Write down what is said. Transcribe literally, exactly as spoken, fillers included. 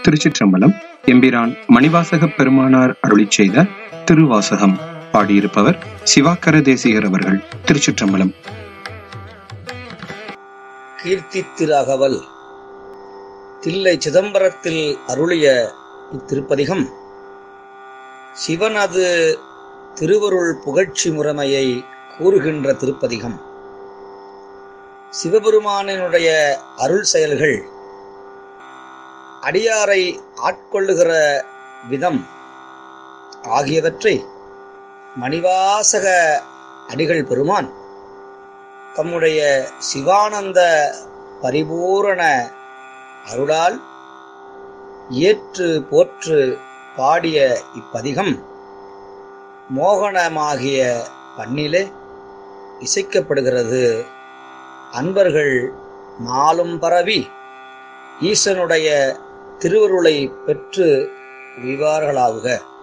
திருச்சிற்றம்பலம். எம்பிரான் மணிவாசக பெருமானார் அருளிச் செய்த திருவாசகம். பாடியிருப்பவர் சிவாக்கர தேசிகர் அவர்கள். திருச்சிற்றம்பலம். கீர்த்தி திராகவல் தில்லை சிதம்பரத்தில் அருளிய இத்திருப்பதிகம் சிவனது திருவருள் புகழ்ச்சி முறைமையை கூறுகின்ற திருப்பதிகம். சிவபெருமானினுடைய அருள் செயல்கள் அடியாரை ஆட்கொள்ளுகிற விதம் ஆகியவற்றை மணிவாசக அடிகள் பெருமான் தம்முடைய சிவானந்த பரிபூரண அருளால் ஏற்று போற்று பாடிய இப்பதிகம் மோகனமாகிய பண்ணிலே இசைக்கப்படுகிறது. அன்பர்கள் நாளும் பரவி ஈசனுடைய திருவருளை பெற்று உய்வார்களாவுக.